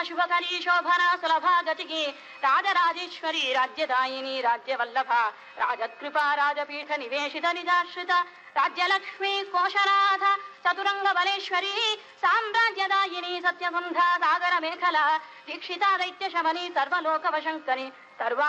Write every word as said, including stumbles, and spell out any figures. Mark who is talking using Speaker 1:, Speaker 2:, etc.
Speaker 1: शुभकरी शोभना सुलभा गतिकी राजराजेश्वरी राज्यदायिनी राज्यवल्लभा राजत्कृपा राजपीठ निवेशित निजाश्रित राज्यलक्ष्मी कोशनाथ चतुरंग बलेश्वरी साम्राज्यदायिनी सत्यसंधा सागर मेखला दीक्षिता दैत्य शमनी सर्वलोकवशंकरी सर्वा